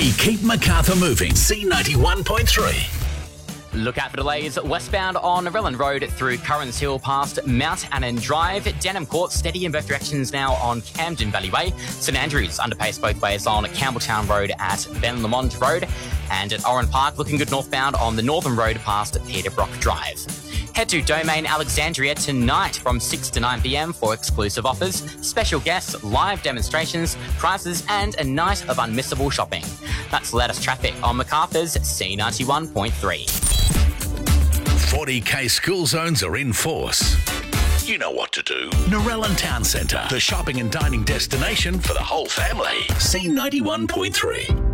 We keep Macarthur moving. C91.3. Look out for delays westbound on Relland Road through Currans Hill past Mount Annan Drive. Denham Court steady in both directions now on Camden Valley Way. St Andrews underpace both ways on Campbelltown Road at Ben Lamont Road. And at Oran Park looking good northbound on the Northern Road past Peterbrook Drive. Head to Domain Alexandria tonight from 6 to 9 p.m. for exclusive offers, special guests, live demonstrations, prizes and a night of unmissable shopping. That's the latest traffic on Macarthur's C91.3. 40k school zones are in force. You know what to do. Narellan Town Centre, the shopping and dining destination for the whole family. C91.3.